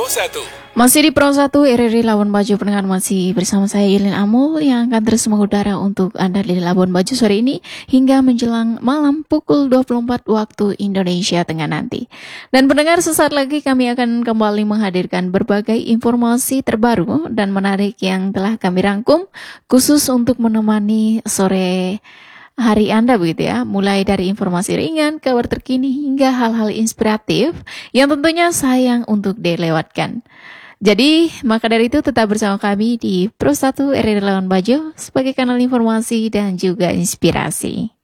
1. Masih di Pro 1 RRI Labuan Bajo, pendengar, masih bersama saya Yulin Amul yang akan terus mengudara untuk Anda di Labuan Bajo sore ini hingga menjelang malam pukul 24 waktu Indonesia Tengah nanti. Dan pendengar, sesaat lagi kami akan kembali menghadirkan berbagai informasi terbaru dan menarik yang telah kami rangkum khusus untuk menemani sore hari Anda begitu ya, mulai dari informasi ringan, kabar terkini hingga hal-hal inspiratif yang tentunya sayang untuk dilewatkan. Jadi, maka dari itu tetap bersama kami di Pro 1 RRI Labuan Bajo sebagai kanal informasi dan juga inspirasi.